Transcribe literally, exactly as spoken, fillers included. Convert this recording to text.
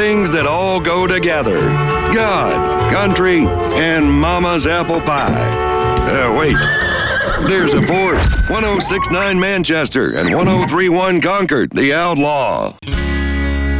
things that all go together. God, country, and mama's apple pie. Uh, wait. There's a fourth. one oh six point nine Manchester and one oh three point one Concord, the Outlaw.